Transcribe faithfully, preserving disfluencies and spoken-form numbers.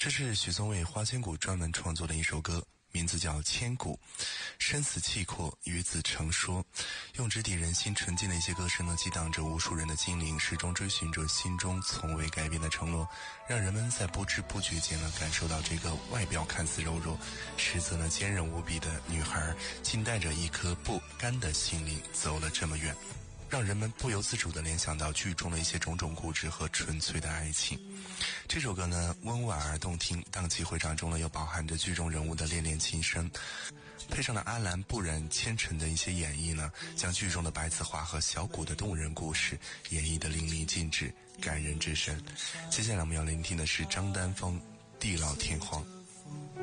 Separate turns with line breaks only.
这是许嵩为花千骨专门创作的一首歌，名字叫《千古》，生死契阔，与子成说，用直抵人心纯净的一些歌声呢，激荡着无数人的心灵，始终追寻着心中从未改变的承诺，让人们在不知不觉间呢，感受到这个外表看似柔弱，实则呢坚韧无比的女孩，竟带着一颗不甘的心灵走了这么远，让人们不由自主地联想到剧中的一些种种固执和纯粹的爱情。这首歌呢温婉而动听，荡气回肠中呢又饱含着剧中人物的恋恋情深，配上了阿兰不染纤尘的一些演绎呢，将剧中的白子画和小谷的动人故事演绎得淋漓尽致，感人至深。接下来我们要聆听的是张丹峰《地老天荒》。